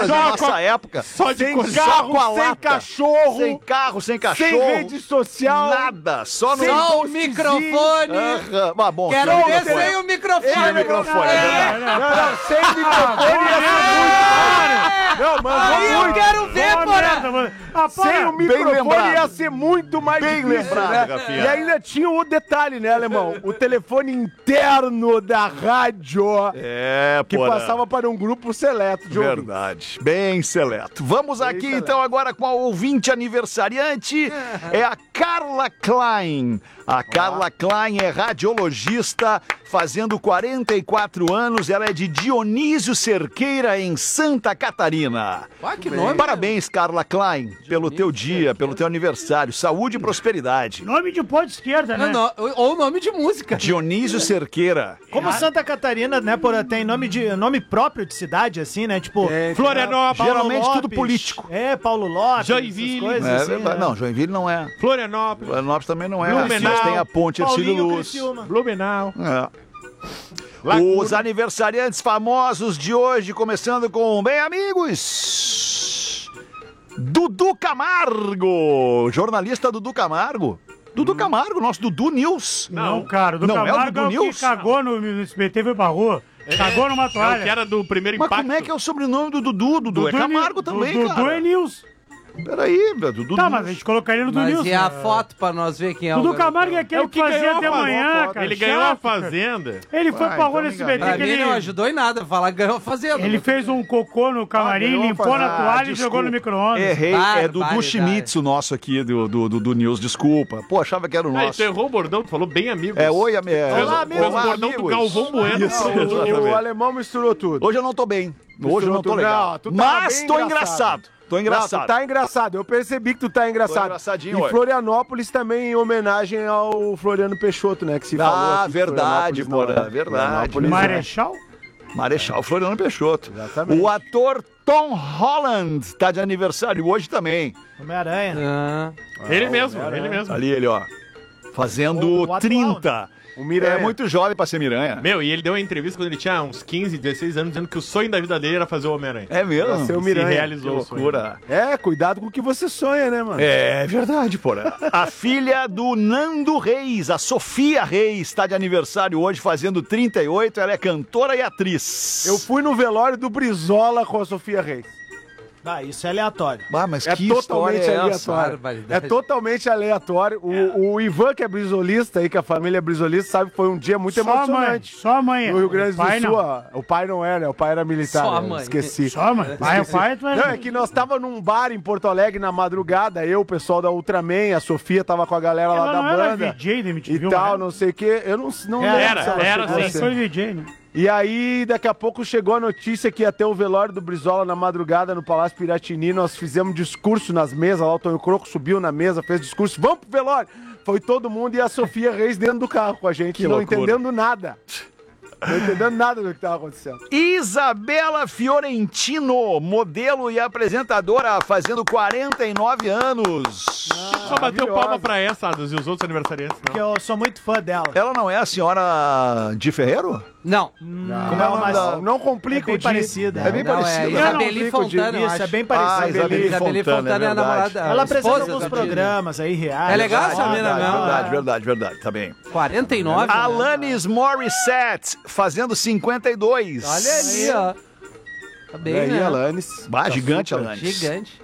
lembra da nossa época? Só de Sem coisa. carro, com a sem lata. cachorro. Sem carro, sem cachorro. Sem rede social. Nada. Só no... Só o microfone. Mas bom, Quero sem ver microfone. sem o microfone. Sem o microfone, é verdade. Não, sem microfone ia ser muito. Não, mas Aí eu quero ver, porra. sem o Bem microfone lembrado. ia ser muito mais Bem difícil, lembrado, né? Rafinha. E ainda tinha o detalhe, né, Alemão? O telefone interno da rádio que porra. passava para um grupo seleto de ouvintes. Verdade, bem seleto. Vamos aqui então agora com a ouvinte aniversariante, é a Carla Klein. A Carla Klein é radiologista, fazendo 44 anos, ela é de Dionísio Cerqueira, em Santa Catarina. Ah, que nome. Parabéns, Carla Klein, pelo teu dia, pelo teu aniversário. Saúde e prosperidade. Nome de ponta esquerda, né? Ou nome de música. Dionísio Cerqueira. Como Santa Catarina, né, tem nome próprio de cidade, assim, né? Tipo, Florianópolis. Paulo Geralmente tudo Lopes. político. É, Paulo Lopes. Joinville. essas coisas É assim, verdade. né? Não, Joinville não é. Florianópolis. Florianópolis também não é. Blumenau. Mas tem a ponte Ercílio Paulinho Luz. Criciúma. Blumenau. É. Lacuna. Os aniversariantes famosos de hoje, começando com, bem amigos, Dudu Camargo, jornalista Dudu Camargo. Dudu Camargo, nosso Dudu News. Não, cara, do Não é o Camargo Dudu é o News? que cagou no SBT, foi pra rua. Cagou numa É o que toalha. era do primeiro Mas impacto. como é que é o sobrenome do Dudu? Dudu é Camargo também, Dudu cara. é News. Peraí, Dudu Tá, News. mas a gente colocaria no do Mas News. e a foto pra nós ver quem é o Dudu garoto? Camargo é aquele que fazia ganhou até a amanhã, fazenda. cara. Ele ganhou a chato, cara. fazenda. Ele foi pra rua então no me SBT Pra que mim ele... não ajudou em nada. Falar ganhou fazendo. Ele fez um cocô no camarim, ganhou a limpou na fazenda. toalha e jogou no micro-ondas. Errei, é Dudu Barbaridade. Schmitz, o nosso aqui do News, desculpa. Pô, achava que era o Ah, nosso. tu errou o bordão, tu falou bem amigos. É, oi, Olá, amigos. o bordão do Galvão Bueno. Isso, O exatamente. alemão misturou tudo. Hoje eu não tô bem. Hoje eu não tô Misturou tudo. legal. Não, tu tá Mas bem tô engraçado. engraçado. Tô engraçado. Não, tu tá engraçado. Eu percebi que tu tá engraçado. engraçadinho E hoje. Florianópolis também em homenagem ao Floriano Peixoto, né? Que se falou Ah, aqui que verdade, Florianópolis não Porã, é. verdade. Florianópolis é. Marechal? Marechal Floriano Peixoto. Exatamente. O ator Tom Holland tá de aniversário hoje também. Homem-Aranha. Ah, Ele mesmo, ele mesmo. Ali ele, ó. Fazendo O atual, 30. O Miranha. É muito jovem pra ser Miranha. Meu, e ele deu uma entrevista quando ele tinha uns 15, 16 anos, dizendo que o sonho da vida dele era fazer o Homem-Aranha. É mesmo? Pra ser o Se Miranha. realizou o sonho. Loucura. É, cuidado com o que você sonha, né, mano? É verdade, porra. A filha do Nando Reis, a Sofia Reis, está de aniversário hoje, fazendo 38. Ela é cantora e atriz. Eu fui no velório do Brizola com a Sofia Reis. Ah, isso é aleatório. Ah, mas É que totalmente história é essa? aleatório. É Barbaridade. totalmente aleatório. O Ivan, que é brisolista aí, que a família é brisolista, sabe que foi um dia muito emocionante. Só a mãe. No Rio Grande O pai do Sul, não. ó, o pai não era, né? O pai era militar. Só a né? mãe. Esqueci. Só a mãe. Pai, o pai, tu Não, é que nós tava num bar em Porto Alegre na madrugada, eu, o pessoal da Ultraman, a Sofia tava com a galera lá Ela da não era banda. VJ da MTV, E tal, né? não sei o que. Eu não lembro Era, se ela era chegou a sim. ser. Foi VJ, né? E aí, daqui a pouco chegou a notícia que ia ter o velório do Brizola na madrugada no Palácio Piratini. Nós fizemos discurso nas mesas lá, o Tonho Croco subiu na mesa, fez discurso. Vamos pro velório! Foi todo mundo e a Sofia Reis dentro do carro com a gente, Que não loucura. entendendo nada. Não entendendo nada do que tava acontecendo. Isabela Fiorentino, modelo e apresentadora, fazendo 49 anos. Só bateu palma pra essa, Adas, e os outros aniversariantes. Porque Não. eu sou muito fã dela. Ela não é a senhora de Ferreiro? não. Como é o nome da... Não É complica bem o dia. parecida. É bem Não, parecida. é Não, Isabeli não, Fontana, eu Isso, acho. é bem Ah, parecida. Isabeli Isabeli Fontana, Fontana é a verdade. namorada. Ela apresenta esposa alguns da programas aí, reais. É legal Verdade, essa mina verdade, mesmo. verdade, tá bem. 49. Alanis Morissette, fazendo 52. Olha ali, ó. Tá bem, E aí, né? Alanis. Bah, gigante, super. Alanis. Gigante.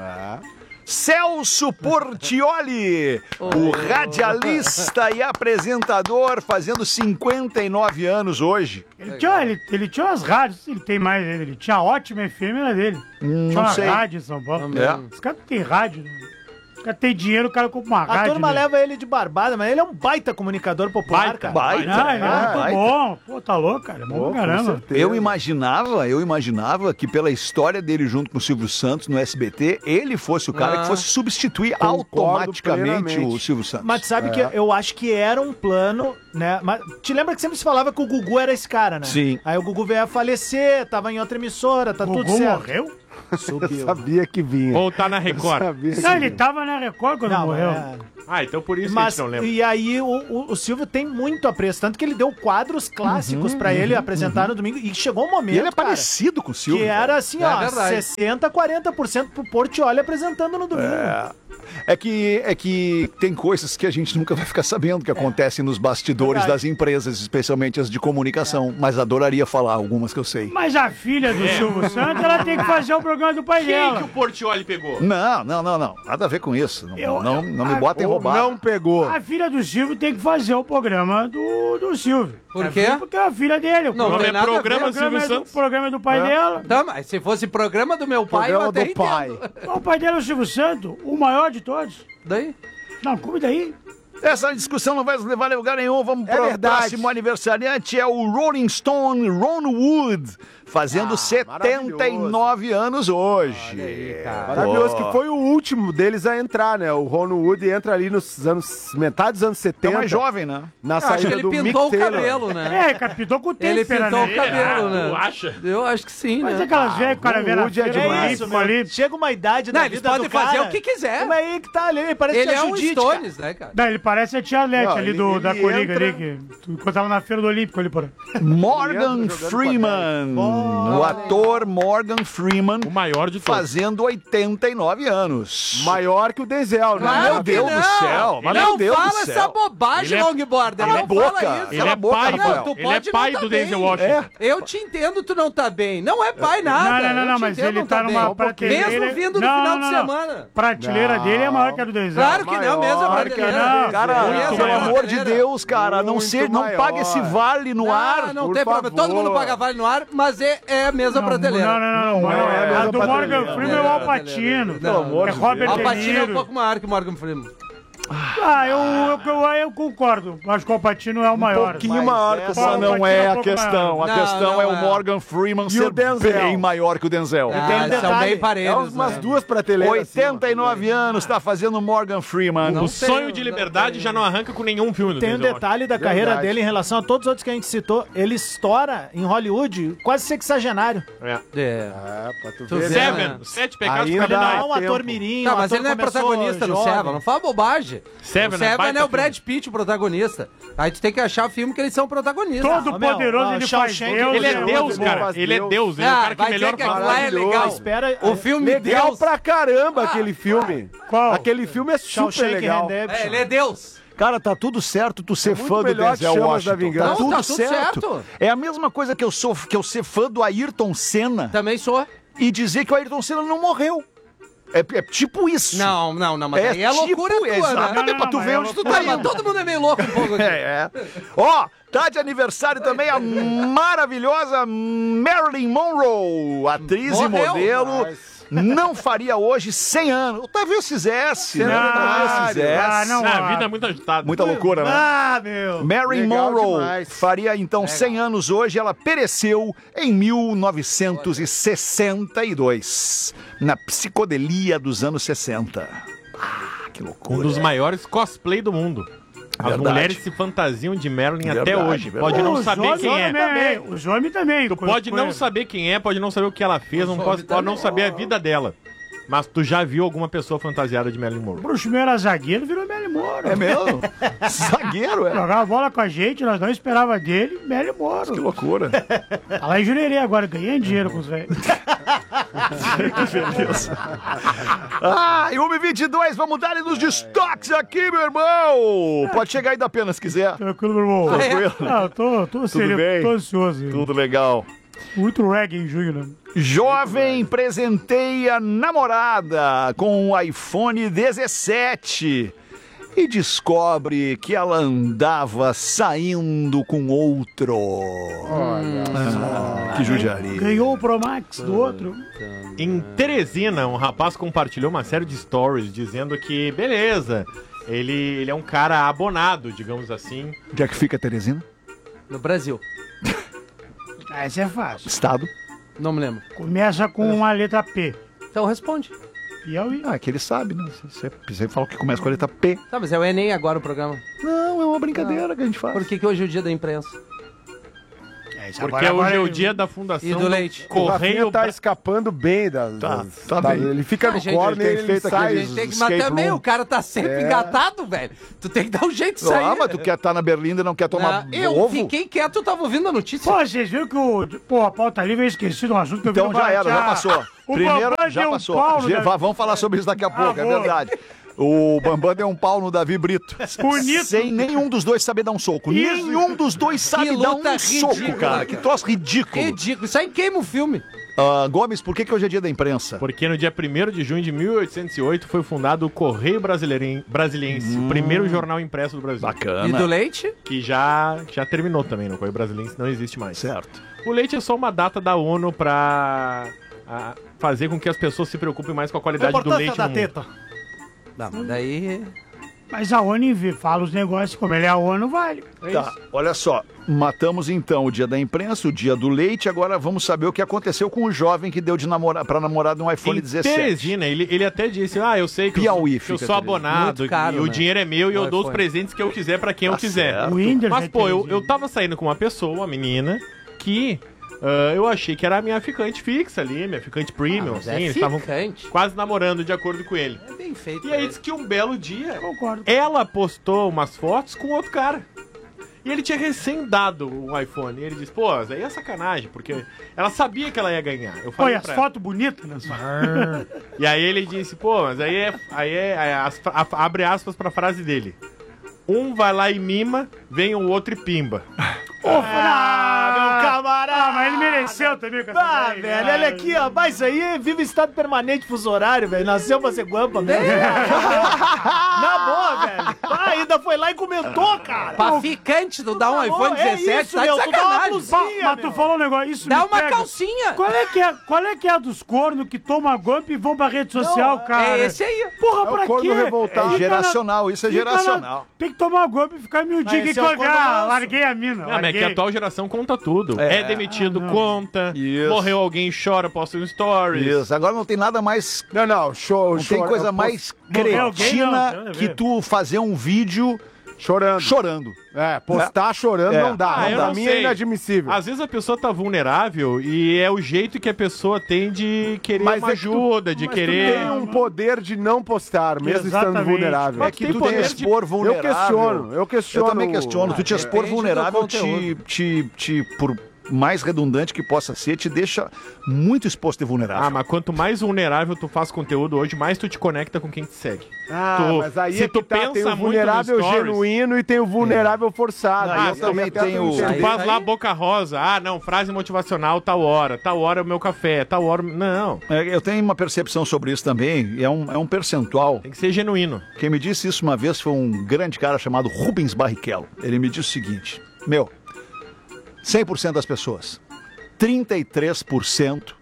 Celso Portioli, o radialista e apresentador, fazendo 59 anos hoje. Ele tinha umas rádios, ele tem mais, ele tinha a ótima efêmera dele. Tinha não uma sei. rádio em São Paulo. É. Os caras não tem rádio, né? Os caras têm dinheiro, o cara compra uma A rádio. turma né? leva ele de barbada, mas ele é um baita comunicador popular, Baita, cara. Baita. Ah, ele é muito baita. bom. Pô, tá louco, cara. É bom pra caramba. Eu imaginava que pela história dele junto com o Silvio Santos no SBT, ele fosse o cara que fosse substituir Concordo automaticamente plenamente. o Silvio Santos. Mas tu sabe que eu acho que era um plano, né? Mas te lembra que sempre se falava que o Gugu era esse cara, né? Sim. Aí o Gugu veio a falecer, tava em outra emissora, tá tudo Gugu certo. morreu? Eu sabia que vinha. Ou tá na Record? Sabia que Não, ele vinha. tava na Record quando morreu. Ah, então por isso Mas, que a gente não lembra. e aí o Silvio tem muito apreço, tanto que ele deu quadros clássicos pra ele apresentar no domingo, e chegou um momento, E ele é cara, parecido com o Silvio. que era assim, ó, verdade. 60%, 40% pro Portiolli apresentando no domingo. É que tem coisas que a gente nunca vai ficar sabendo que acontecem nos bastidores Verdade. das empresas, especialmente as de comunicação. Mas adoraria falar algumas que eu sei. Mas a filha do Silvio Santos, ela tem que fazer o programa do pai Quem que dela. o Portiolli pegou? Não. Nada a ver com isso. Não me botem Ou roubar. não pegou. A filha do Silvio tem que fazer o programa do Silvio. Por quê? Porque é a filha dele. Não, O nome tem é nada a ver. programa O programa, Silvio é do, Santos. programa é do pai dela. Tá, mas se fosse programa do meu pai, eu Programa até do pai. entendo. O pai dele é o Silvio Santos, o maior de todos. Daí? Não, como daí? Essa discussão não vai levar a lugar nenhum. Vamos pro verdade. próximo aniversariante. É o Rolling Stone Ron Wood, fazendo 79 anos hoje. Maravilhoso, que foi o último deles a entrar, né? O Ron Wood entra ali nos anos... metade dos anos É 70. mais jovem, né? Na Acho saída que ele do pintou o Mick Taylor. cabelo, né? É, captou com o Ele tempera, pintou o né? cabelo, né? Tu acha? Eu acho que sim, Mas né? aquelas velhas que o cara vê na Woody é feira demais. olímpico ali. Chega uma idade Não, da eles vida podem do cara, fazer o que quiser. Mas aí que tá ali, parece Ele que é um Judite, cara. Stones, né, cara? Não, ele parece a tia Lete Não, ali ele da Coliga entra- ali, que quando tava na feira do Olímpico ali, por Morgan jogando Freeman. O ator Morgan Freeman O maior de todos. fazendo 89 anos. Maior que o Denzel, né? Claro Meu que Deus não. do céu, mas Não meu Deus fala do céu. essa bobagem, Ele é- longboarder. Cala a Não boca. fala isso. Ele Cala é a boca, pai, Rafael. tu ele é pode pai não do tá Denzel bem. Washington. Eu te entendo, tu não tá bem. Não é pai nada. Não, Eu te mas entendo, ele não tá numa bem. prateleira. Mesmo vindo no Não, final não, de não. semana. Prateleira dele é maior que a do Denzel. Claro que não, mesmo a Maior que a prateleira. não. Cara, Mesmo pelo a amor de prateleira. Deus, cara, não Muito paga esse maior. vale no ar. Não por tem problema. Todo favor. mundo paga vale no ar, mas é a mesma prateleira. Não, é a a mesma do prateleira. Morgan Freeman é o Al Pacino. Pelo amor É de Robert Al De Pacino é um Niro. pouco maior que o Morgan Freeman. Ah, eu concordo. Acho que o Al Pacino é o maior. Pouquinho maior que essa essa Al não Pacino é um a pouco questão. A Não, questão não é o é. Morgan Freeman E ser o Denzel? bem maior que o Denzel. tem um São detalhe, bem parelhos. É umas né? duas prateleiras. 89 anos, tá fazendo Morgan Freeman. Não O sei, sonho de não liberdade sei. já não arranca com nenhum filme do Tem um Denzel detalhe da Verdade. carreira dele em relação a todos os outros que a gente citou. Ele estoura em Hollywood quase sexagenário. Washington. É. É. É, pra tu Tu ver, vê, né? Seven, né? 7 pecados Ainda Ele não capitais. é um tempo. ator mirim, Tá, um mas ator ele não é começou protagonista no jovem. Seven. Não fala bobagem. Seven O é Seven baita é o Brad filme. Pitt, o protagonista. Aí tu tem que achar filme que eles são protagonistas. Todo poderoso ele faz Shawshank, Deus. Ele é Deus, Deus, Deus, cara. faz Ele é Deus. Deus. Ele é o cara que vai melhor dizer que faz. aquilo lá é legal. Espera, O filme Legal Deus. pra caramba aquele filme. Qual? Aquele filme é super Shawshank legal. Redemption. É, ele é Deus. Cara, tá tudo certo tu ser muito fã do melhor que Denzel Chamas da Washington. Vingança. Tá tudo, Não, tá tudo certo. certo. É a mesma coisa que eu ser fã do Ayrton Senna Também sou. e dizer que o Ayrton Senna não morreu. É tipo isso. Não, mas aí é loucura tua, né? exatamente, Não, pra tu mas ver é onde tu loucura. tá Mas indo. todo mundo é meio louco um pouco aqui. Ó, tá de aniversário também a maravilhosa Marilyn Monroe, atriz e Morreu. modelo. Não faria hoje 100 anos. Talvez se fizesse, né? Talvez se fizesse. não. A vida é muito agitada. Muita loucura, né? Ah, meu. Marilyn Legal Monroe demais. faria então 100 anos hoje. Ela pereceu em 1962, na psicodelia dos anos 60. Ah, que Um loucura. dos maiores cosplay do mundo. As Verdade. mulheres se fantasiam de Marilyn até Verdade, hoje. verdade. Pode não Os saber homens quem é. também, os homens também. Tu pode não saber quem é, pode não saber o que ela fez, não pode não saber a vida dela. Mas tu já viu alguma pessoa fantasiada de Marilyn O Monroe? Bruxo meu era zagueiro, virou Marilyn Monroe. É mesmo? Zagueiro, é? Jogava bola com a gente, nós não esperava dele, Marilyn Que Monroe. loucura. Tá lá em Jurerê agora, ganhando dinheiro com os velhos. Ah, e 1h22, vamos dar nos destaques aqui, meu irmão. Pode chegar ainda apenas se quiser. Tranquilo, meu irmão. Tranquilo? Não, tô sereno, bem? tô ansioso. Tudo legal. Muito reggae em junho, né? Jovem presenteia namorada com um iPhone 17 e descobre que ela andava saindo com outro. Que judiaria. Ganhou o Pro Max do outro. Em Teresina, um rapaz compartilhou uma série de stories dizendo que, beleza, ele é um cara abonado, digamos assim. Onde é que fica, Teresina? No Brasil. Ah, esse é fácil. Estado? Não me lembro. Começa com a letra P. Então responde. Piauí. Ah, é que ele sabe, né? Você fala que começa com a letra P. Tá, mas é o Enem agora o programa. Não, é uma brincadeira que a gente faz. Por que hoje é o dia da imprensa? Porque hoje é o dia da fundação E do leite. O Rafinha Correio tá escapando bem Tá bem. Ele fica no gente, corner e ele tem ele feito sai. aqueles- Tem que, escape mas também room. o cara tá sempre engatado, velho. Tu tem que dar um jeito de sair. Ah, mas tu quer estar na Berlinda e não quer tomar Eu ovo? fiquei quieto, eu tava ouvindo a notícia. Pô, vocês viram que a pauta livre eu esqueci de um assunto que eu Então vi já era, já passou. O Primeiro, Bambam já deu um passou. pau no Davi. Vamos falar sobre isso daqui a pouco, é vou. verdade. O Bambam deu um pau no Davi Brito. Bonito. Sem nenhum dos dois saber dar um soco. Isso. Nenhum dos dois sabe dar luta um soco, ridícula, cara. cara. Que troço ridículo. Ridículo. Isso aí queima o filme. Gomes, por que hoje é dia da imprensa? Porque no dia 1º de junho de 1808 foi fundado o Correio Brasiliense, o primeiro jornal impresso do Brasil. Bacana. E do leite? Que já terminou também, no Correio Brasiliense não existe mais. Certo. O leite é só uma data da ONU pra fazer com que as pessoas se preocupem mais com a qualidade do Importância leite da no mundo. teta. Não, mas daí... Mas a ONU fala os negócios, como ele é a ONU, vale. Tá, olha só. Matamos então o dia da imprensa, o dia do leite. Agora vamos saber o que aconteceu com o jovem que deu de pra namorado um iPhone Em 17. Teresina, ele até disse, eu sei que Piauí eu fica sou Teresina. abonado Muito caro, e o né? dinheiro é meu e O eu dou os iPhone. presentes que eu quiser pra quem eu quiser. certo. O Whindersson Mas, pô, é eu tava saindo com uma pessoa, uma menina, que eu achei que era a minha ficante fixa ali, minha ficante premium, mas assim, é eles estavam ficante. quase namorando de acordo com ele. É bem feito. E aí disse que um belo dia, Concordo. ela postou umas fotos com outro cara. E ele tinha recém dado o iPhone. E ele disse, pô, aí é sacanagem, porque ela sabia que ela ia ganhar. Eu Pô, e falei as pra ela. fotos bonitas, né? E aí ele disse, pô, mas abre aspas pra frase dele. Um vai lá e mima, vem o outro e pimba. Meu camarada. Ah, mas ele mereceu também com essa Ah, daí, velho, né? olha aqui, ó. Mas isso aí vive em estado permanente fuso horário, velho. Nasceu pra ser guampa mesmo. Na boa, velho. Ah, ainda foi lá e comentou, cara. Pra ficante, tu dá um iPhone é 17, isso, tá de meu, tu dá uma sacanagem. blusinha. Mas tu falou um negócio, isso Dá me uma pega. calcinha. Qual é que é a dos cornos que toma golpe e vão pra rede social, cara? É esse aí. Porra, É o pra corno quê? revoltado. É geracional, isso é Fica na- geracional. Tem que tomar golpe e ficar miudinho. Mas Que esse é o corno manso. larguei a mina. Não, mas é larguei. que a atual geração conta tudo. É demitido, conta. Isso. Morreu alguém, chora, posta um stories. Isso, agora não tem nada mais. Não, show. Não tem coisa mais Morreu alguém, não, cretina tem nada a ver. que tu fazer um vídeo Chorando. chorando. Postar chorando É. não dá. Ah, eu Pra não mim sei. é inadmissível. Às vezes a pessoa tá vulnerável e é o jeito que a pessoa tem de querer uma é que tu- ajuda, de mas querer... Tu tem um poder de não postar, mesmo estando Exatamente. vulnerável. Mas É que tem tu poder te de- expor vulnerável. Eu questiono. Eu também questiono. Tu te expor depende do vulnerável, conteúdo. por mais redundante que possa ser, te deixa muito exposto e vulnerável. Ah, mas quanto mais vulnerável tu faz conteúdo hoje, mais tu te conecta com quem te segue. Mas aí se é que tu tá, pensa tem o muito vulnerável no stories- genuíno e tem o vulnerável forçado. Ah, eu Isso também aí até tenho- tu entender. Tu faz lá boca rosa, não, frase motivacional tal hora é o meu café, tal hora... Não, Eu tenho uma percepção sobre isso também, e é um percentual. tem que ser genuíno. Quem me disse isso uma vez foi um grande cara chamado Rubens Barrichello. Ele me disse o seguinte: 100% das pessoas, 33%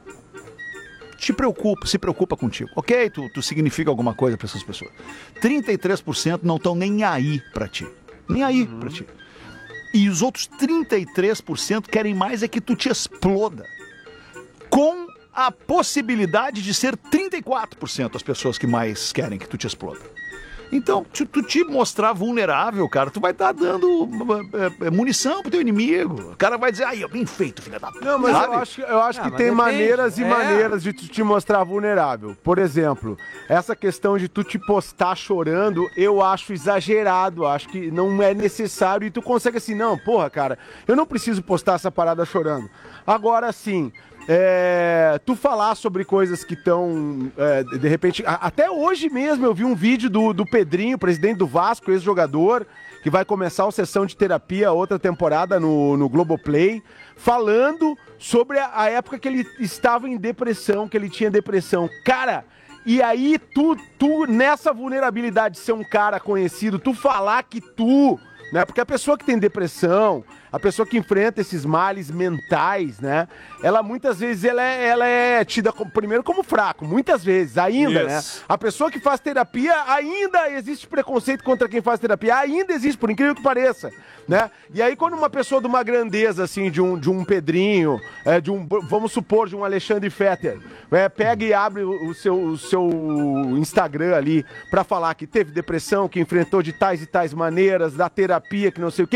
se preocupa contigo. Ok, tu significa alguma coisa para essas pessoas. 33% não estão nem aí para ti. Nem aí para ti. E os outros 33% querem mais é que tu te exploda. Com a possibilidade de ser 34% as pessoas que mais querem que tu te exploda. Então, se tu te mostrar vulnerável, cara, tu vai estar dando munição pro teu inimigo. O cara vai dizer, bem feito, filha da puta. Não, mas Sabe? eu acho que mas tem depende. maneiras e É. maneiras de tu te mostrar vulnerável. Por exemplo, essa questão de tu te postar chorando, eu acho exagerado. Acho que não é necessário e tu consegue assim, não, porra, cara, eu não preciso postar essa parada chorando. Agora sim. Tu falar sobre coisas que estão, de repente, até hoje mesmo eu vi um vídeo do Pedrinho, presidente do Vasco, ex-jogador, que vai começar a sessão de terapia, outra temporada no Globoplay, falando sobre a época que ele estava em depressão, que ele tinha depressão. Cara, e aí tu nessa vulnerabilidade de ser um cara conhecido, tu falar que né? Porque a pessoa que tem depressão, a pessoa que enfrenta esses males mentais, né? Ela muitas vezes ela é tida primeiro como fraco, muitas vezes, ainda, né? A pessoa que faz terapia, ainda existe preconceito contra quem faz terapia, ainda existe, por incrível que pareça, né? E aí quando uma pessoa de uma grandeza, assim, de um Pedrinho, vamos supor, de um Alexandre Fetter, pega e abre o seu Instagram ali pra falar que teve depressão, que enfrentou de tais e tais maneiras, da terapia, que não sei o quê,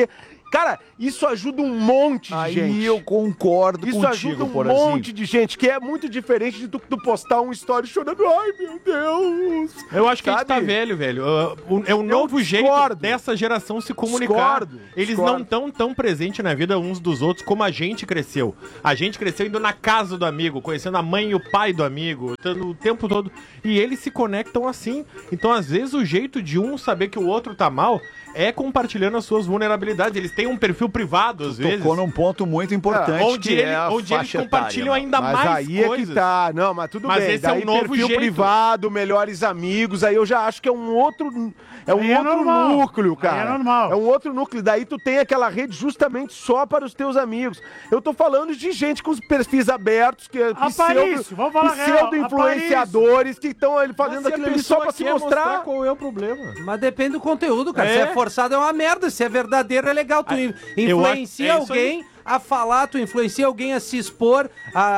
Cara, isso ajuda um monte de gente. Aí eu concordo Isso contigo, ajuda um Porazinho. monte de gente, que é muito diferente de tu postar um story chorando. Ai, meu Deus. Eu acho que a gente Sabe? tá velho. É o novo jeito discordo. dessa geração se comunicar. Eles não Discordo. estão tão presentes na vida uns dos outros como a gente cresceu. A gente cresceu indo na casa do amigo, conhecendo a mãe e o pai do amigo, o tempo todo. E eles se conectam assim. Então, às vezes, o jeito de um saber que o outro tá mal é compartilhando as suas vulnerabilidades. Eles têm um perfil privado, às vezes. Tocou num ponto muito importante, Onde, que é a onde eles faixa compartilham etária, ainda Mas mais aí coisas. é que tá. Não, mas tudo Mas bem. esse é Daí um novo perfil jeito. privado, melhores amigos, aí eu já acho que é um outro... É um Aí é outro normal. núcleo, Aí cara. é normal. É um outro núcleo. Daí tu tem aquela rede justamente só para os teus amigos. Eu tô falando de gente com os perfis abertos, que é Aparício, vamos falar real, pseudo-influenciadores que estão ali fazendo Mas se aquilo a ali só pessoa pra se quer mostrar. qual é o problema. Mas depende do conteúdo, cara. É. Se é forçado é uma merda, se é verdadeiro é legal. Tu influencia é isso alguém a falar, tu influencia alguém a se expor,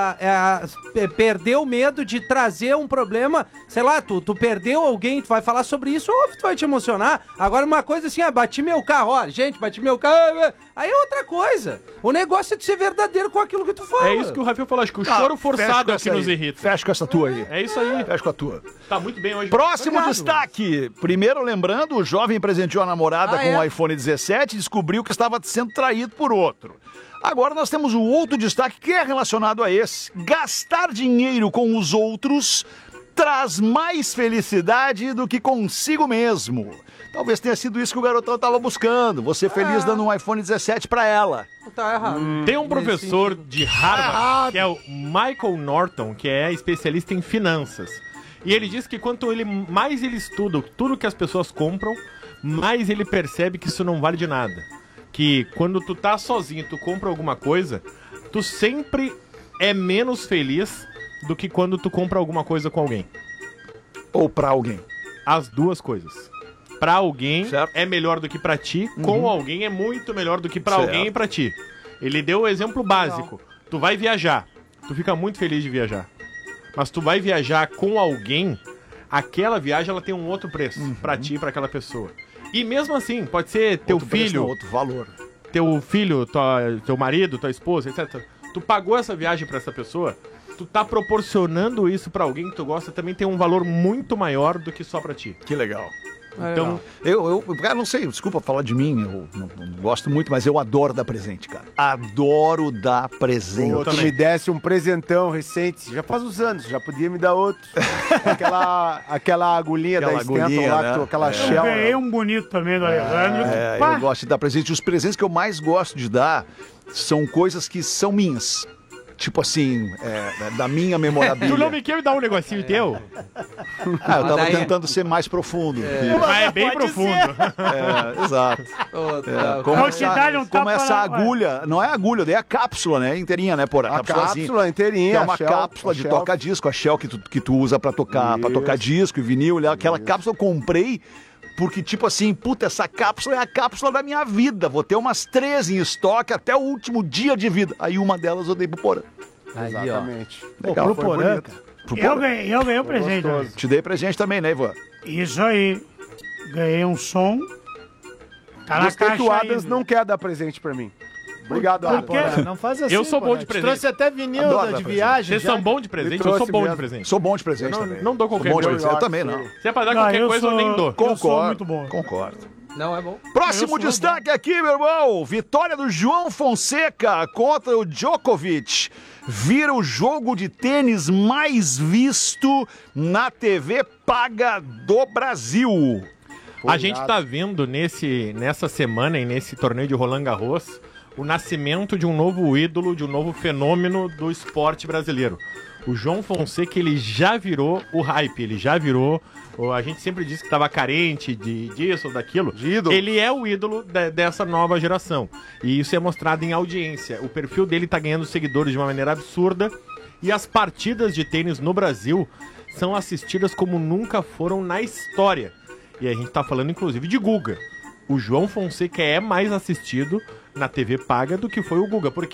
a perder o medo de trazer um problema. Sei lá, tu perdeu alguém, tu vai falar sobre isso, óbvio, tu vai te emocionar. Agora uma coisa assim, bati meu carro, ó, gente, bati meu carro, aí é outra coisa. O negócio é de ser verdadeiro com aquilo que tu fala. É isso que o Rafael falou, acho que o choro forçado é o que nos irrita. Fecha com essa tua aí. É isso aí. Fecha com a tua. Tá muito bem hoje. Próximo Obrigado. destaque. Primeiro, lembrando, o jovem presenteou a namorada Ah, com é? o iPhone 17 e descobriu que estava sendo traído por outro. Agora nós temos um outro destaque que é relacionado a esse. Gastar dinheiro com os outros traz mais felicidade do que consigo mesmo. Talvez tenha sido isso que o garotão estava buscando. Você feliz dando um iPhone 17 para ela. Tá errado. Tem um professor de Harvard, que é o Michael Norton, que é especialista em finanças. E ele diz que quanto mais ele estuda tudo que as pessoas compram, mais ele percebe que isso não vale de nada. Que quando tu tá sozinho, tu compra alguma coisa, tu sempre é menos feliz do que quando tu compra alguma coisa com alguém. Ou para alguém. As duas coisas. Pra alguém Certo. é melhor do que pra ti, com alguém é muito melhor do que pra Certo. alguém e pra ti. Ele deu o exemplo básico. Tu vai viajar, tu fica muito feliz de viajar. Mas tu vai viajar com alguém, aquela viagem ela tem um outro preço pra ti e pra aquela pessoa. E mesmo assim, pode ser teu Outro preço, filho, não, outro valor. teu filho, teu marido, tua esposa, etc. Tu pagou essa viagem pra essa pessoa, tu tá proporcionando isso pra alguém que tu gosta, também tem um valor muito maior do que só pra ti. Que legal. Então, Cara, não sei, desculpa falar de mim, eu não gosto muito, mas eu adoro dar presente, cara. Adoro dar presente. Pô, tu me desse um presentão recente, já faz uns anos, já podia me dar outro. aquela agulhinha Aquela da Stanton agulhinha, lá, né? aquela Eu shell. ganhei um bonito também do Alejandro. Pá, Eu gosto de dar presente. Os presentes que eu mais gosto de dar são coisas que são minhas. Tipo assim, da minha memorabilia. tu não me quer dar um negocinho teu? Eu tava Daí- tentando ser mais profundo. Mas é bem Pode profundo. Exato. Como Vou te dar um como tapa essa na- agulha, não é agulha, daí é a cápsula, né? Inteirinha, né, porra? A cápsula inteirinha. Que é uma a shell, cápsula a de shell. toca-disco, a Shell que tu usa pra tocar disco e vinil. Aquela cápsula eu comprei porque, tipo assim, puta, essa cápsula é a cápsula da minha vida. Vou ter umas 13 em estoque até o último dia de vida. Aí uma delas eu dei pro Porã. Aí, ó. Exatamente. Legal, pro foi Porã, bonito. cara. Pro Eu Porã. ganhei o presente. gostoso. Te dei presente também, né, Ivan? Isso aí. Ganhei um som. Tá na Gostei caixa que o Adams ainda. não quer dar presente pra mim. Obrigado, Por Adams. quê? Porra, não faz assim. Eu sou bom porra. de Te presente. trouxe até vinil Adoro de dar presente. viagem. Vocês já. são bons de presente? Me Eu sou trouxe bom de mesmo. presente. Sou bom de presente Eu também. não dou qualquer Sou bom de coisa. presente. Eu também não. Se é pra dar Não, qualquer coisa, eu nem dou. Eu sou Concordo. muito bom. Concordo. Não é bom. Próximo Eu sou destaque aqui, meu irmão. Vitória do João Fonseca contra o Djokovic. Vira o jogo de tênis mais visto na TV paga do Brasil. A gente tá vendo nessa semana e nesse torneio de Roland Garros o nascimento de um novo ídolo, de um novo fenômeno do esporte brasileiro. O João Fonseca, ele já virou o hype, ele já virou... A gente sempre disse que estava carente disso ou daquilo. De ídolo. Ele é o ídolo dessa nova geração. E isso é mostrado em audiência. O perfil dele tá ganhando seguidores de uma maneira absurda. E as partidas de tênis no Brasil são assistidas como nunca foram na história. E a gente tá falando, inclusive, de Guga. O João Fonseca é mais assistido na TV paga do que foi o Guga. Por quê?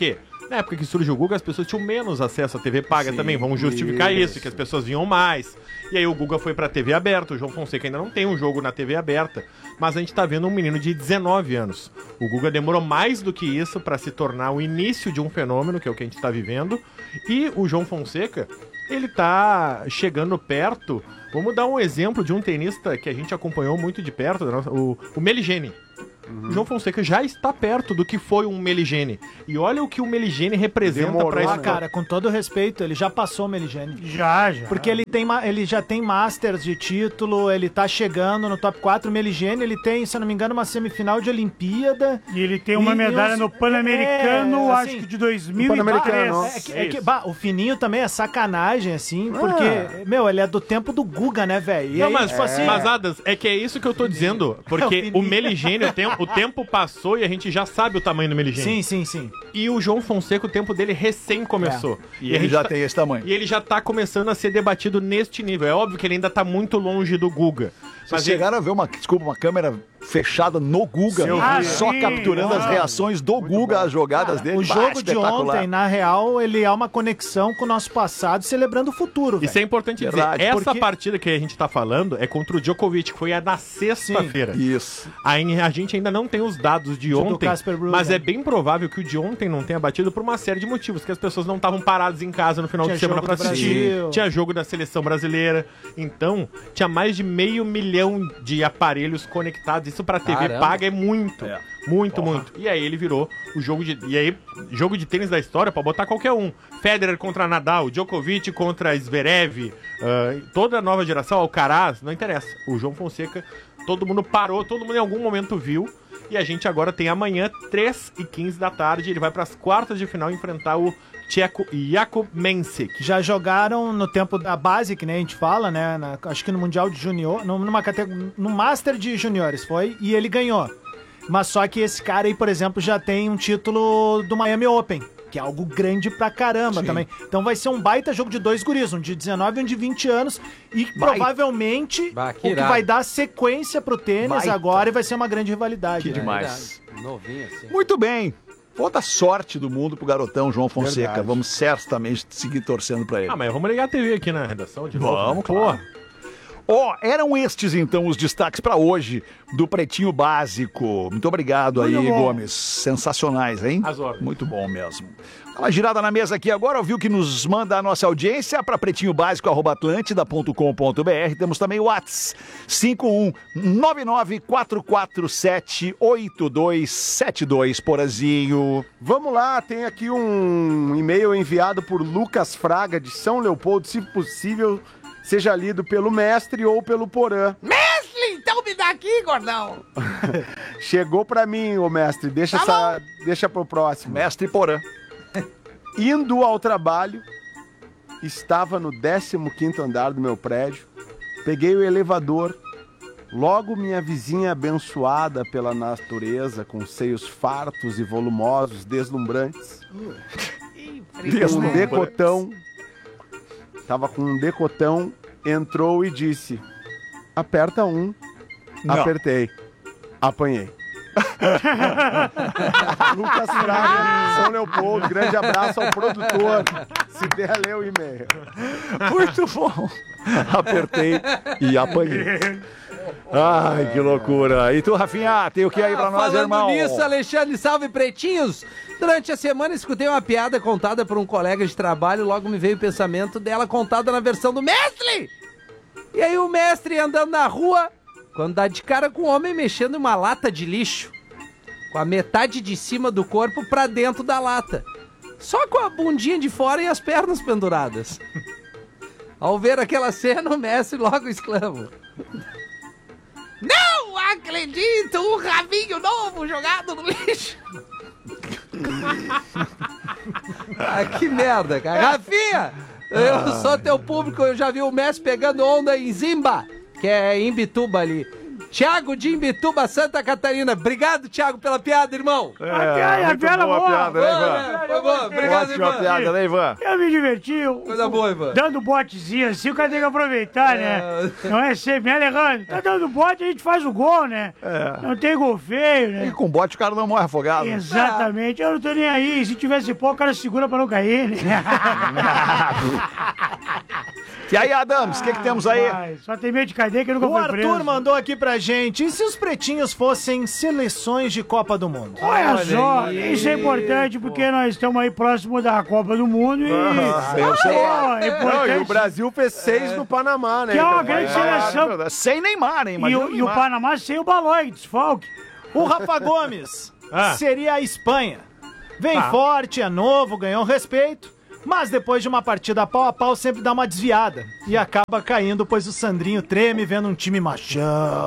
Na época que surge o Guga, as pessoas tinham menos acesso à TV paga também. Vamos justificar isso, que as pessoas vinham mais. E aí o Guga foi pra TV aberta. O João Fonseca ainda não tem um jogo na TV aberta. Mas a gente tá vendo um menino de 19 anos. O Guga demorou mais do que isso pra se tornar o início de um fenômeno, que é o que a gente tá vivendo. E o João Fonseca, ele tá chegando perto. Vamos dar um exemplo de um tenista que a gente acompanhou muito de perto, o Meligeni. O João Fonseca já está perto do que foi um Meligeni. E olha o que o Meligeni representa pra isso. Cara, com todo respeito, ele já passou o Meligeni. Já. Porque ele já tem Masters de título, ele tá chegando no top 4. O Meligeni, ele tem, se eu não me engano, uma semifinal de Olimpíada. E ele tem uma medalha no Pan-Americano, assim, acho que de 2003. O Fininho também é sacanagem, assim, porque, ele é do tempo do Guga, né, velho? Não, mas, Adas, é que é isso que eu tô dizendo. Porque o Meligeni, o tempo passou e a gente já sabe o tamanho do Meligeni. Sim. E o João Fonseca, o tempo dele recém começou. E ele já tem esse tamanho. E ele já tá começando a ser debatido neste nível. É óbvio que ele ainda tá muito longe do Guga. Vocês chegaram a ver uma câmera fechada no Guga, só capturando as reações do Guga, as jogadas dele. O jogo de ontem, na real, ele é uma conexão com o nosso passado, celebrando o futuro. Isso é importante dizer. Essa partida que a gente tá falando é contra o Djokovic, que foi na sexta-feira. Isso. A gente ainda não tem os dados de ontem, mas é bem provável que o de ontem não tenha batido por uma série de motivos, que as pessoas não estavam paradas em casa no final de semana pra assistir. Tinha jogo da seleção brasileira. Então, tinha mais de 500 mil de aparelhos conectados. Isso pra TV paga é muito. Muito. E aí ele virou o jogo de tênis da história pra botar qualquer um. Federer contra Nadal, Djokovic contra Zverev, toda a nova geração, Alcaraz, não interessa. O João Fonseca, todo mundo parou, todo mundo em algum momento viu. E a gente agora tem amanhã, 3h15 da tarde, ele vai pras quartas de final enfrentar o tcheco Jakub Mensik. Já jogaram no tempo da base, que nem a gente fala, né? Acho que no Mundial de Junior, no Master de Juniores foi, e ele ganhou. Mas só que esse cara aí, por exemplo, já tem um título do Miami Open, que é algo grande pra caramba também. Então vai ser um baita jogo de dois guris, um de 19 e um de 20 anos. E provavelmente o que vai dar sequência pro tênis agora e vai ser uma grande rivalidade. Que demais. Novinho assim. Muito bem. Toda sorte do mundo pro garotão João Fonseca. Verdade. Vamos certamente seguir torcendo pra ele. Mas vamos ligar a TV aqui na redação de novo. Vamos, claro. Eram estes então os destaques pra hoje do Pretinho Básico. Muito obrigado aí, Gomes. Sensacionais, hein? As ordens. Muito bom mesmo. Dá uma girada na mesa aqui agora, viu que nos manda a nossa audiência para pretinhobásico@atlantida.com.br. Temos também o WhatsApp 51994478272, Porazinho. Vamos lá, tem aqui um e-mail enviado por Lucas Fraga, de São Leopoldo, se possível, seja lido pelo mestre ou pelo Porã. Mestre, então me dá aqui, gordão. Chegou pra mim, ô mestre, deixa pro próximo. Mestre Porã. Indo ao trabalho, estava no 15º andar do meu prédio, peguei o elevador, logo minha vizinha abençoada pela natureza, com seios fartos e volumosos, deslumbrantes, com um decotão, tava com um decotão, entrou e disse, aperta um, apertei, apanhei. Lucas Fraga, São Leopoldo, grande abraço ao produtor. Se der, lê o e-mail. Muito bom. Apertei e apanhei. Ai, que loucura. E tu, Rafinha, tem o que aí pra nós, irmão? Falando nisso, Alexandre, salve pretinhos. Durante a semana escutei uma piada contada por um colega de trabalho, logo me veio o pensamento dela contada na versão do mestre. E aí o mestre andando na rua, quando dá de cara com um homem mexendo em uma lata de lixo, com a metade de cima do corpo pra dentro da lata, só com a bundinha de fora e as pernas penduradas. Ao ver aquela cena, o mestre logo exclama: Não acredito! Um rabinho novo jogado no lixo! Ah, que merda, cara. Rafinha, eu sou teu público, eu já vi o mestre pegando onda em Zimba, que é em Bituba ali. Thiago de Imbituba, Santa Catarina. Obrigado, Thiago, pela piada, irmão. A piada boa. piada, né, Ivan? Foi boa. Obrigado, Ótima Ivan. piada, né, Ivan? Eu me diverti. Coisa boa, Ivan. Dando botezinho assim, o cara tem que aproveitar, né? Não é sempre, né, Alejandro? Tá dando bote, a gente faz o gol, né? Não tem gol feio, E né? com bote o cara não morre afogado. Exatamente, eu não tô nem aí. Se tivesse pó, o cara segura pra não cair, né? E aí, Adams, o que temos aí? Ai, só tem medo de cadeia que nunca O foi Arthur preso. mandou aqui pra gente, e se os pretinhos fossem seleções de Copa do Mundo? Olha só, isso é importante porque nós estamos aí próximo da Copa do Mundo e... eu sei. Pô, é Não, e o importante. Brasil fez 6 no Panamá, né? Que é uma Então, grande seleção. Sem Neymar, hein? E Imagina o Neymar. Panamá sem o Balói, desfalque. O Rafa Gomes Ah. seria a Espanha. Vem forte, é novo, ganhou respeito, mas depois de uma partida pau a pau sempre dá uma desviada e acaba caindo, pois o Sandrinho treme vendo um time machão.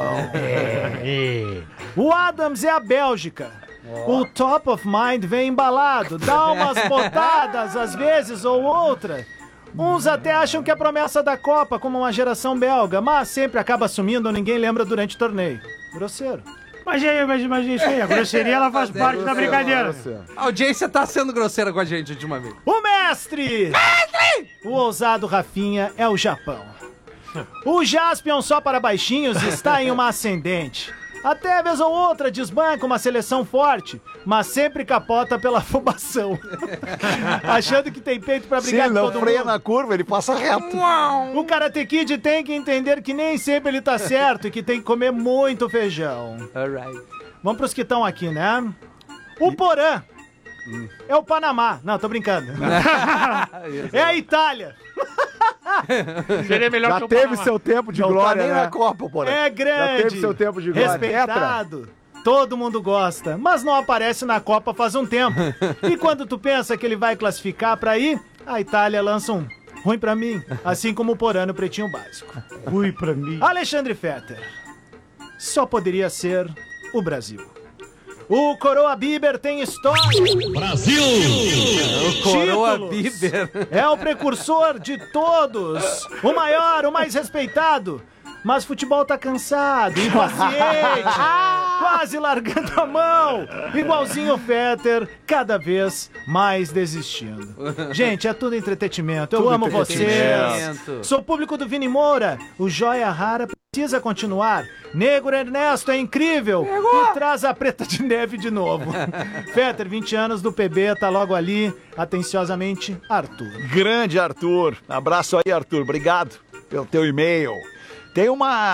O Adams é a Bélgica. O Top of Mind vem embalado, dá umas botadas às vezes ou outra. Uns até acham que é promessa da Copa, como uma geração belga, mas sempre acaba sumindo, ninguém lembra durante o torneio. Grosseiro. Mas isso aí, a grosseria ela faz parte da brincadeira. A audiência tá sendo grosseira com a gente ultimamente. O mestre! O ousado Rafinha é o Japão. O Jaspion só para baixinhos está em uma ascendente. Até vez ou outra desbanca uma seleção forte, mas sempre capota pela afobação. Achando que tem peito pra Se brigar ele com não todo freia mundo. na curva, ele passa reto. O Karate Kid tem que entender que nem sempre ele tá certo e que tem que comer muito feijão. Alright. Vamos pros que estão aqui, né? O Porã é o Panamá. Não, tô brincando. É a Itália. Seria melhor Já que o teve Panamá. seu tempo de Não glória, tá nem né? na Copa, porra. É grande. Já teve seu tempo de glória. Respeitado. Todo mundo gosta, mas não aparece na Copa faz um tempo. E quando tu pensa que ele vai classificar pra ir, a Itália lança um ruim pra mim, assim como o Porã no Pretinho Básico. Ui, pra mim. Alexandre Fetter. Só poderia ser o Brasil. O Coroa Biber tem história. O Coroa Títulos. Biber. É o precursor de todos. O maior, o mais respeitado. Mas futebol tá cansado, impaciente, quase largando a mão. Igualzinho o Fetter, cada vez mais desistindo. Gente, é tudo entretenimento. Eu amo vocês. entretenimento. Sou público do Vini Moura. O Joia Rara precisa continuar. Negro Ernesto é incrível. E traz a Preta de Neve de novo. Fetter, 20 anos do PB, tá logo ali. Atenciosamente, Arthur. Grande Arthur. Abraço aí, Arthur. Obrigado pelo teu e-mail. Tem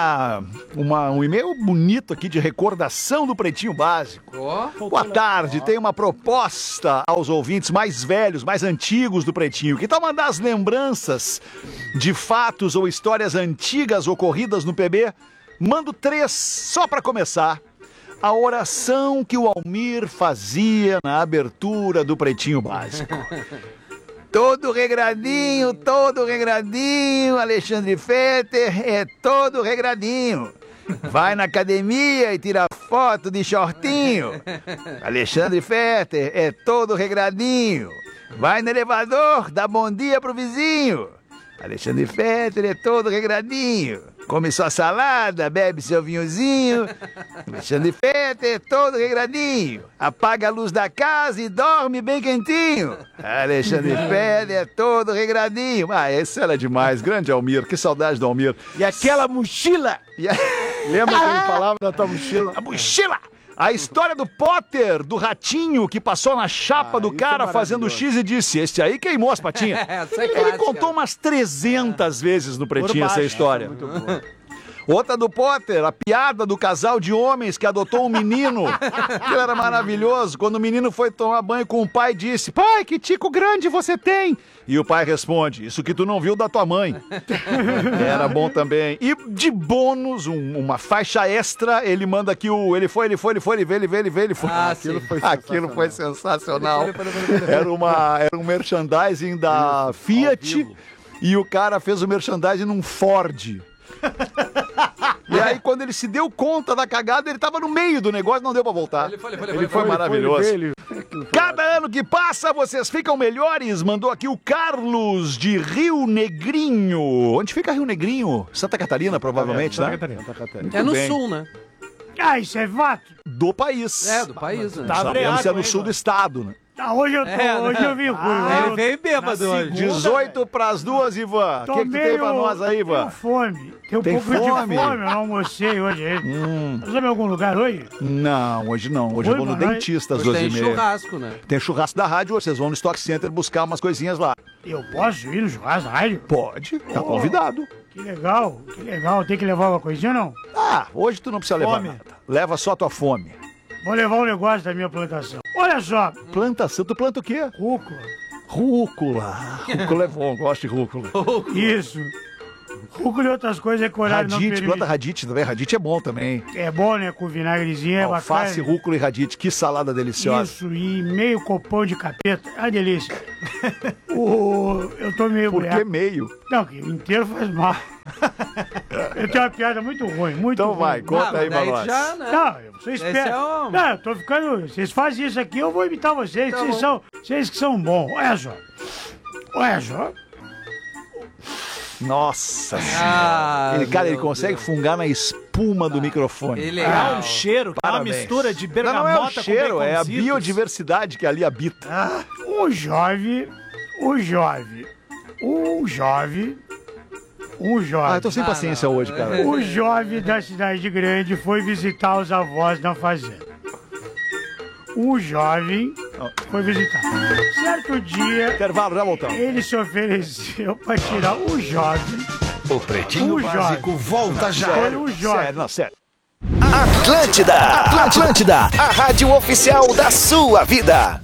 um e-mail bonito aqui de recordação do Pretinho Básico. Boa tarde, tem uma proposta aos ouvintes mais velhos, mais antigos do Pretinho. Que tal mandar as lembranças de fatos ou histórias antigas ocorridas no PB? Mando 3 só para começar. A oração que o Almir fazia na abertura do Pretinho Básico. Todo regradinho, Alexandre Fetter é todo regradinho. Vai na academia e tira foto de shortinho. Alexandre Fetter é todo regradinho. Vai no elevador, dá bom dia pro vizinho. Alexandre Fetter é todo regradinho. Come sua salada, bebe seu vinhozinho. Alexandre Fetter é todo regradinho. Apaga a luz da casa e dorme bem quentinho. Alexandre Fetter é todo regradinho. Ah, esse era demais. Grande Almir, que saudade do Almir. E aquela mochila. Lembra que ele falava da tua mochila? A mochila! A história do Potter, do ratinho que passou na chapa do isso cara é fazendo X e disse: "Este aí queimou as patinhas." Essa é Ele clássica. contou umas 300 vezes no Pretinho essa história. Muito bom. Outra do Potter, a piada do casal de homens que adotou um menino. Aquilo era maravilhoso. Quando o menino foi tomar banho com o pai, disse: "Pai, que tico grande você tem." E o pai responde: "Isso que tu não viu da tua mãe." Era bom também. E de bônus, uma faixa extra, ele manda aqui o ele foi. Ah, sim. Aquilo foi sensacional. Era um merchandising da Fiat e o cara fez o merchandising num Ford. E aí, quando ele se deu conta da cagada, ele tava no meio do negócio, não deu pra voltar. Ele foi maravilhoso. Cada ano que passa, vocês ficam melhores. Mandou aqui o Carlos de Rio Negrinho. Onde fica Rio Negrinho? Santa Catarina, provavelmente, né? Santa Catarina. É no bem. sul, né? Ah, isso é fato. do país. Do país, né? Tá Sabemos breaco, se é no hein, sul mano? do estado, né? Ah, hoje eu vim Ele veio bêbado hoje. 18 pras 2, Ivan. O que tu tem pra nós aí, Ivan? Tenho fome. Tem Tem pouco de fome? fome, eu não almocei hoje. Nós vamos em algum lugar hoje? Não, hoje não. Hoje eu vou no Oi, dentista às Hoje tem 2h30. churrasco, né? Tem churrasco da rádio, vocês vão no Stock Center buscar umas coisinhas lá. Eu posso ir no churrasco da rádio? Pode, tá convidado. Que legal, que legal. Tem que levar uma coisinha ou não? Ah, hoje tu não precisa levar Fome. nada. Leva só tua fome. Vou levar um negócio da minha plantação. Olha só, Plantação, tu planta o quê? rúcula. Rúcula. Rúcula é bom, gosto de rúcula. Isso. Rúcula e outras coisas que o horário não Radite, permite. planta radite também. Radite é bom também. É bom, né? Com vinagrezinho, é Alface, bacana. rúcula e radite. Que salada deliciosa. Isso, e meio copão de capeta. É uma delícia. Eu tô meio Por que breaco. meio? Não, que o inteiro faz mal. Eu tenho uma piada muito ruim, muito Então ruim. vai, conta aí pra daí nós. já, né? Não, eu sou esperto. Esse é o- Não, eu tô ficando... Vocês fazem isso aqui, eu vou imitar vocês. Vocês que são bons. Olha só. Olha só. Nossa Ah, Ele, cara, ele meu consegue Deus. fungar na espuma do microfone. Ele é É legal. um cheiro, é uma Parabéns. mistura de Não, bergamota não é o cheiro, com é a baconzitos. biodiversidade que ali habita. Um jovem... Ah, eu tô sem paciência não. hoje, cara. O jovem da cidade grande foi visitar os avós na fazenda. O jovem foi visitar. Certo dia, Intervalo, já voltamos. ele se ofereceu para tirar o jovem. O Pretinho O Básico jovem. volta já. Foi o jovem. Sério, não, sério. Atlântida, a rádio oficial da sua vida.